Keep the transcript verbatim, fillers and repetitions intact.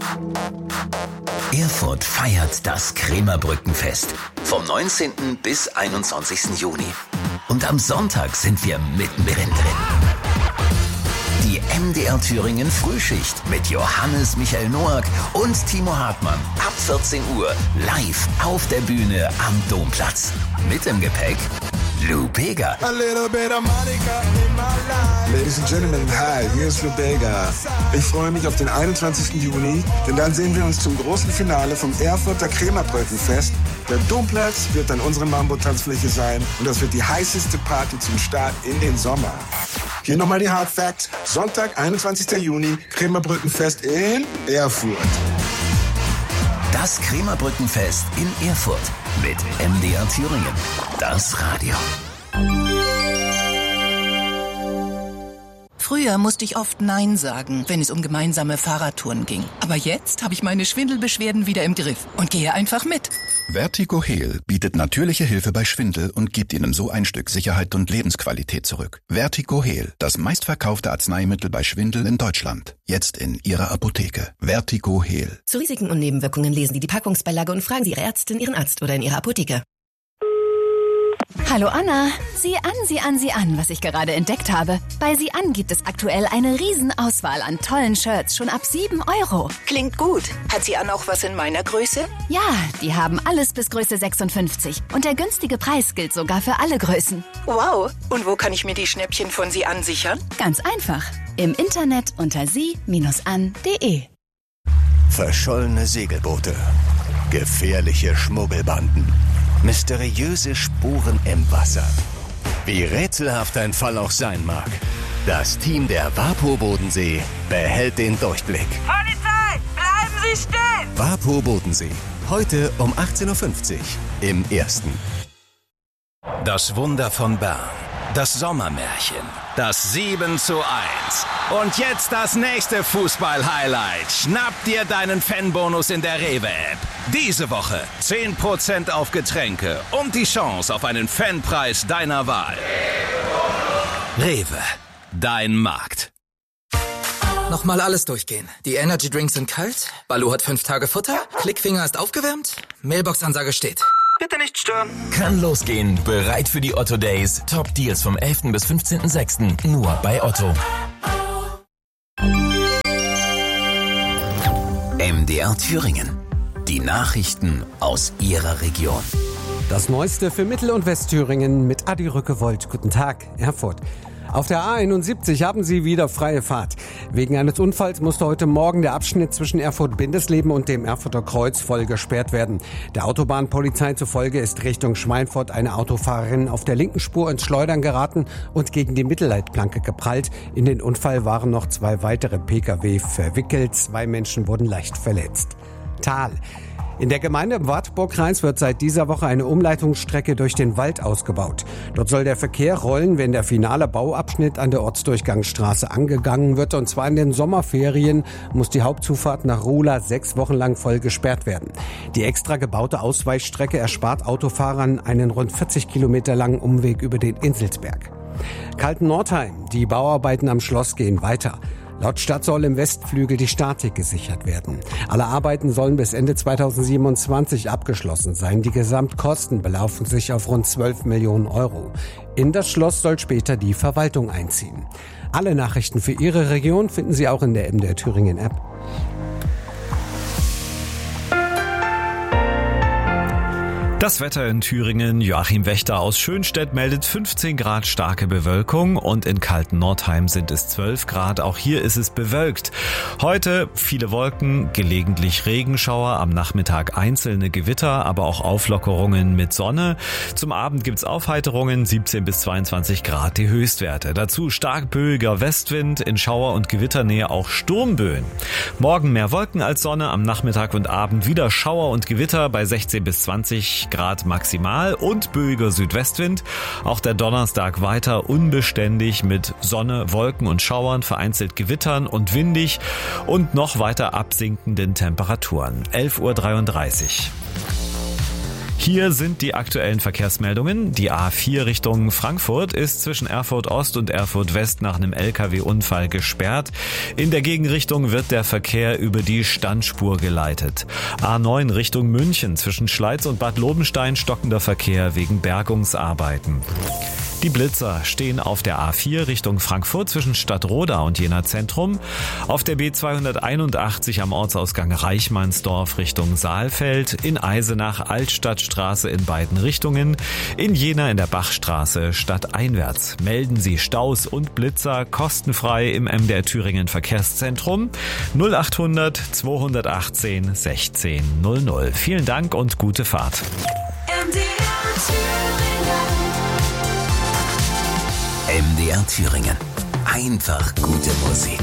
Erfurt feiert das Krämerbrückenfest vom neunzehnten bis einundzwanzigsten Juni. Und am Sonntag sind wir mittendrin drin. Die M D R Thüringen Frühschicht mit Johannes Michael Noack und Timo Hartmann ab vierzehn Uhr live auf der Bühne am Domplatz. Mit im Gepäck Lou Bega. Ladies and Gentlemen, hi, hier ist Lou Bega. Ich freue mich auf den einundzwanzigsten Juni, denn dann sehen wir uns zum großen Finale vom Erfurter Krämerbrückenfest. Der Domplatz wird dann unsere Mambo-Tanzfläche sein und das wird die heißeste Party zum Start in den Sommer. Hier nochmal die Hard Facts. Sonntag, einundzwanzigsten Juni, Krämerbrückenfest in Erfurt. Das Krämerbrückenfest in Erfurt mit M D R Thüringen. Das Radio. Früher musste ich oft Nein sagen, wenn es um gemeinsame Fahrradtouren ging. Aber jetzt habe ich meine Schwindelbeschwerden wieder im Griff und gehe einfach mit. Vertigo Heal bietet natürliche Hilfe bei Schwindel und gibt Ihnen so ein Stück Sicherheit und Lebensqualität zurück. Vertigo Heal, das meistverkaufte Arzneimittel bei Schwindel in Deutschland. Jetzt in Ihrer Apotheke. Vertigo Heal. Zu Risiken und Nebenwirkungen lesen Sie die Packungsbeilage und fragen Sie Ihre Ärztin, Ihren Arzt oder in Ihrer Apotheke. Hallo Anna, sieh an, sieh an, sieh an, was ich gerade entdeckt habe. Bei Sieh an gibt es aktuell eine Riesenauswahl an tollen Shirts, schon ab sieben Euro. Klingt gut. Hat sie an auch was in meiner Größe? Ja, die haben alles bis Größe sechsundfünfzig und der günstige Preis gilt sogar für alle Größen. Wow, und wo kann ich mir die Schnäppchen von Sie ansichern? Ganz einfach, im Internet unter sie Bindestrich an punkt de. Verschollene Segelboote, gefährliche Schmuggelbanden, mysteriöse Spuren im Wasser. Wie rätselhaft ein Fall auch sein mag, das Team der WaPo Bodensee behält den Durchblick. Polizei, bleiben Sie stehen! WaPo Bodensee, heute um achtzehn Uhr fünfzig im Ersten. Das Wunder von Bern. Das Sommermärchen. Das sieben zu eins. Und jetzt das nächste Fußball-Highlight. Schnapp dir deinen Fanbonus in der Rewe-App. Diese Woche zehn Prozent auf Getränke und die Chance auf einen Fanpreis deiner Wahl. Rewe, dein Markt. Nochmal alles durchgehen. Die Energy Drinks sind kalt, Baloo hat fünf Tage Futter, Klickfinger ist aufgewärmt, Mailbox-Ansage steht. Bitte nicht stören. Kann losgehen. Bereit für die Otto Days. Top Deals vom elften bis fünfzehnten sechsten Nur bei Otto. M D R Thüringen. Die Nachrichten aus Ihrer Region. Das Neueste für Mittel- und Westthüringen mit Adi Rückewold. Guten Tag, Erfurt. Auf der A einundsiebzig haben Sie wieder freie Fahrt. Wegen eines Unfalls musste heute Morgen der Abschnitt zwischen Erfurt-Bindesleben und dem Erfurter Kreuz voll gesperrt werden. Der Autobahnpolizei zufolge ist Richtung Schweinfurt eine Autofahrerin auf der linken Spur ins Schleudern geraten und gegen die Mittelleitplanke geprallt. In den Unfall waren noch zwei weitere Pkw verwickelt. Zwei Menschen wurden leicht verletzt. Tal. In der Gemeinde im Wartburgkreis wird seit dieser Woche eine Umleitungsstrecke durch den Wald ausgebaut. Dort soll der Verkehr rollen, wenn der finale Bauabschnitt an der Ortsdurchgangsstraße angegangen wird. Und zwar in den Sommerferien muss die Hauptzufahrt nach Ruhla sechs Wochen lang voll gesperrt werden. Die extra gebaute Ausweichstrecke erspart Autofahrern einen rund vierzig Kilometer langen Umweg über den Inselsberg. Kalten-Nordheim. Die Bauarbeiten am Schloss gehen weiter. Laut Stadt soll im Westflügel die Statik gesichert werden. Alle Arbeiten sollen bis Ende zweitausendsiebenundzwanzig abgeschlossen sein. Die Gesamtkosten belaufen sich auf rund zwölf Millionen Euro. In das Schloss soll später die Verwaltung einziehen. Alle Nachrichten für Ihre Region finden Sie auch in der M D R Thüringen App. Das Wetter in Thüringen. Joachim Wächter aus Schönstedt meldet fünfzehn Grad starke Bewölkung und in Kalten-Nordheim sind es zwölf Grad. Auch hier ist es bewölkt. Heute viele Wolken, gelegentlich Regenschauer, am Nachmittag einzelne Gewitter, aber auch Auflockerungen mit Sonne. Zum Abend gibt's Aufheiterungen, siebzehn bis zweiundzwanzig Grad die Höchstwerte. Dazu stark böiger Westwind, in Schauer- und Gewitternähe auch Sturmböen. Morgen mehr Wolken als Sonne, am Nachmittag und Abend wieder Schauer und Gewitter bei sechzehn bis zwanzig Grad maximal und böiger Südwestwind. Auch der Donnerstag weiter unbeständig mit Sonne, Wolken und Schauern, vereinzelt Gewittern und windig und noch weiter absinkenden Temperaturen. elf Uhr dreiunddreißig. Hier sind die aktuellen Verkehrsmeldungen. Die A vier Richtung Frankfurt ist zwischen Erfurt Ost und Erfurt West nach einem L K W-Unfall gesperrt. In der Gegenrichtung wird der Verkehr über die Standspur geleitet. A neun Richtung München zwischen Schleiz und Bad Lobenstein stockender Verkehr wegen Bergungsarbeiten. Die Blitzer stehen auf der A vier Richtung Frankfurt zwischen Stadtroda und Jena Zentrum, auf der B zweihunderteinundachtzig am Ortsausgang Reichmannsdorf Richtung Saalfeld, in Eisenach Altstadtstraße in beiden Richtungen, in Jena in der Bachstraße stadteinwärts. Melden Sie Staus und Blitzer kostenfrei im M D R Thüringen Verkehrszentrum null achthundert zweihundertachtzehn sechzehn null null. Vielen Dank und gute Fahrt. M D R Thüringen. Einfach gute Musik.